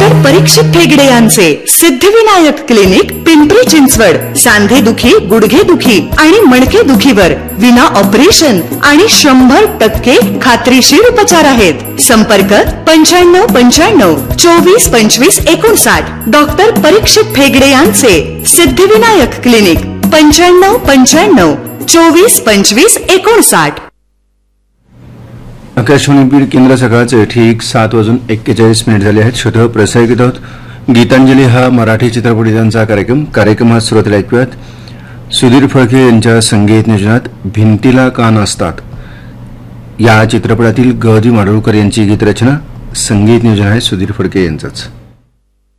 Doctor परीक्षित हेगडे यांचे Siddhivinayak clinic Pimpri Chinchwad सांधे दुखी, गुडघे दुखी आणि मणके दुखीवर विना ऑपरेशन आणि 100% खात्रीशीर उपचार आहेत। संपर्क 9595 24 25 59। डॉक्टर परीक्षित हेगडे यांचे सिद्धिविनायक क्लिनिक 9595 24 25 59। आकाशवाणी बीड केंद्र सकाळचे ठीक 7:41 झाले आहेत। श्रोते प्रसारित आहोत गीतांजली हा मराठी चित्रपटांचा कार्यक्रमात सुरुवातीला ऐकूयात सुधीर फडके यांच्या संगीत नियोजनात भिंतीला कान असतात या चित्रपटातील ग दी माडगूळकर यांची गीतरचना, संगीत नियोजन आहे सुधीर फडके यांचंच।